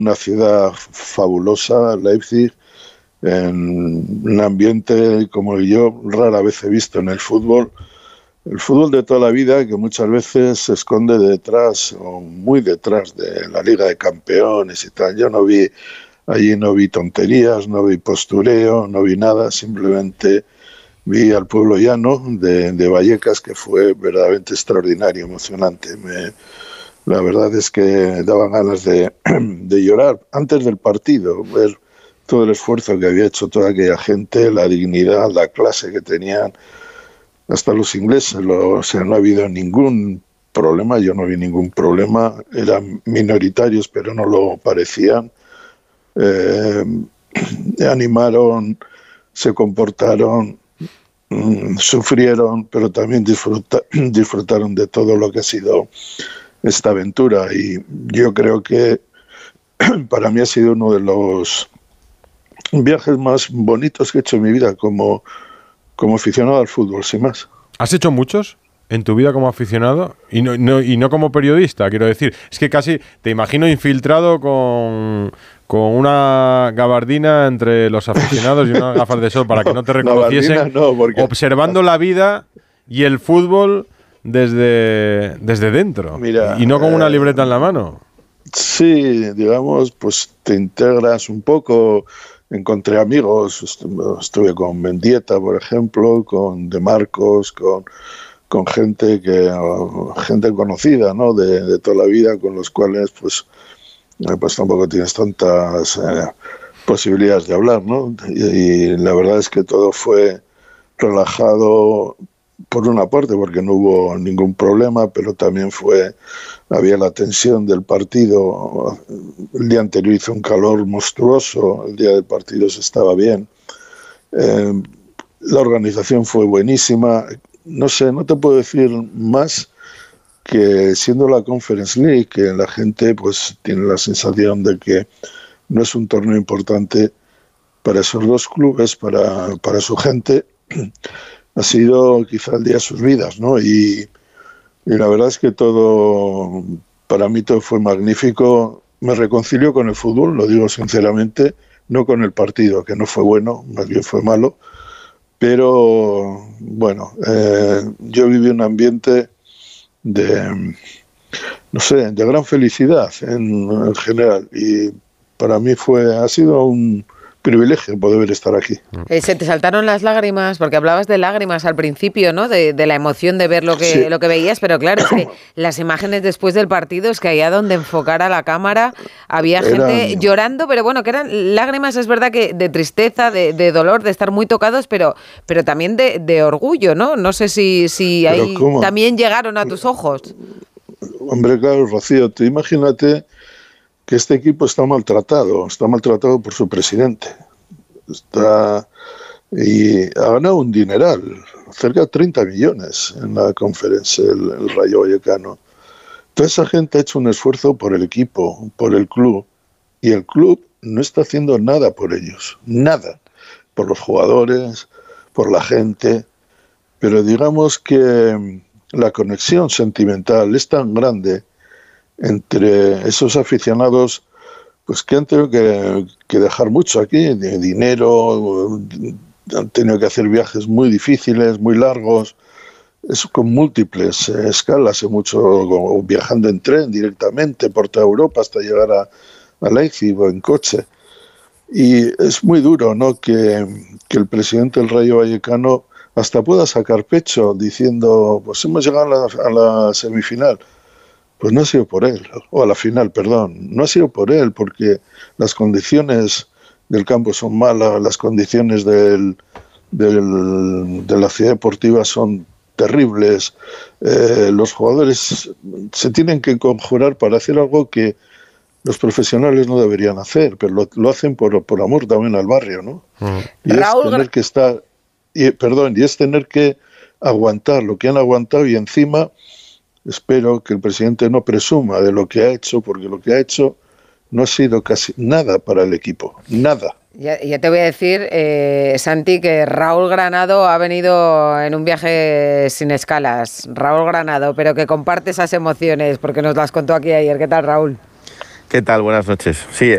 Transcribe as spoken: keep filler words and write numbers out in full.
una ciudad fabulosa, Leipzig, en un ambiente como yo rara vez he visto en el fútbol. El fútbol de toda la vida, que muchas veces se esconde detrás o muy detrás de la Liga de Campeones y tal. Yo no vi, allí no vi tonterías, no vi postureo, no vi nada, simplemente vi al pueblo llano de, de Vallecas, que fue verdaderamente extraordinario, emocionante. Me, la verdad es que daban ganas de, de llorar antes del partido, ver todo el esfuerzo que había hecho toda aquella gente, la dignidad, la clase que tenían, hasta los ingleses, lo, o sea, no ha habido ningún problema, yo no vi ningún problema, eran minoritarios pero no lo parecían, eh, animaron, se comportaron, mmm, sufrieron, pero también disfruta, disfrutaron de todo lo que ha sido esta aventura, y yo creo que para mí ha sido uno de los viajes más bonitos que he hecho en mi vida como, como aficionado al fútbol, sin más. ¿Has hecho muchos en tu vida como aficionado? Y no, no, y no como periodista, quiero decir. Es que casi te imagino infiltrado con, con una gabardina entre los aficionados y unas gafas de sol para que no te reconociesen, no, porque... observando la vida y el fútbol desde, desde dentro. Mira, y no con una libreta en la mano. Sí, digamos, pues te integras un poco. Encontré amigos, estuve con Mendieta, por ejemplo, con De Marcos, con, con gente que gente conocida, ¿no? De, de toda la vida, con los cuales pues, pues tampoco tienes tantas eh, posibilidades de hablar, ¿no? Y, y la verdad es que todo fue relajado por una parte porque no hubo ningún problema, pero también fue había la tensión del partido. El día anterior hizo un calor monstruoso, el día del partido se estaba bien. Eh, la organización fue buenísima. No sé, no te puedo decir más que siendo la Conference League, que la gente pues tiene la sensación de que no es un torneo importante para esos dos clubes, para, para su gente. Ha sido quizá el día de sus vidas, ¿no? Y Y la verdad es que todo, para mí todo fue magnífico. Me reconcilio con el fútbol, lo digo sinceramente, no con el partido, que no fue bueno, más bien fue malo. Pero, bueno, eh, yo viví un ambiente de, no sé, de gran felicidad en, en general. Y para mí fue, ha sido un privilegio poder estar aquí. Eh, se te saltaron las lágrimas, porque hablabas de lágrimas al principio, ¿no? De, de la emoción de ver lo que, sí. lo que veías, pero claro, es que las imágenes después del partido, es que allá donde enfocara la cámara había gente eran... llorando, pero bueno, que eran lágrimas, es verdad que de tristeza, de, de dolor, de estar muy tocados, pero, pero también de, de orgullo, ¿no? No sé si, si ahí ¿cómo? También llegaron a tus ojos. Hombre, claro, Rocío, tú imagínate que este equipo está maltratado, está maltratado por su presidente. Está y ha ganado un dineral, cerca de treinta millones en la conferencia, el, el Rayo Vallecano. Toda esa gente ha hecho un esfuerzo por el equipo, por el club, y el club no está haciendo nada por ellos, nada, por los jugadores, por la gente, pero digamos que la conexión sentimental es tan grande entre esos aficionados, pues que han tenido que, que dejar mucho aquí, de dinero, han tenido que hacer viajes muy difíciles, muy largos, es con múltiples eh, escalas, mucho viajando en tren directamente por toda Europa hasta llegar a, a Leipzig o en coche. Y es muy duro, ¿no?, que, que el presidente del Rayo Vallecano hasta pueda sacar pecho diciendo, pues hemos llegado a la, a la semifinal. Pues no ha sido por él, o a la final, perdón, no ha sido por él, porque las condiciones del campo son malas, las condiciones del, del, de la ciudad deportiva son terribles, eh, los jugadores se tienen que conjurar para hacer algo que los profesionales no deberían hacer, pero lo, lo hacen por, por amor también al barrio, ¿no? Mm. Y Raúl, es tener que estar, y, perdón, y es tener que aguantar lo que han aguantado y encima... Espero que el presidente no presuma de lo que ha hecho, porque lo que ha hecho no ha sido casi nada para el equipo, nada. Ya, ya te voy a decir, eh, Santi, que Raúl Granado ha venido en un viaje sin escalas. Raúl Granado, pero que comparte esas emociones, porque nos las contó aquí ayer. ¿Qué tal, Raúl? ¿Qué tal? Buenas noches. Sí,